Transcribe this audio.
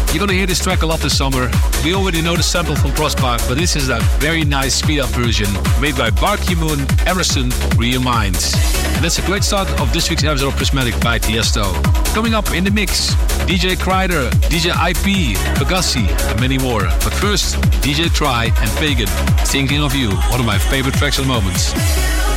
You're gonna hear this track a lot this summer. We already know the sample from Crosspark, but this is a very nice speed-up version made by Barky Moon, Emerson, Real Minds. And that's a great start of this week's episode of Prismatic by Tiesto. Coming up in the mix, DJ Kreider, DJ IP, Pagasi, and many more. But first, DJ Try and Pagan, Thinking of You, one of my favorite tracks at the moment.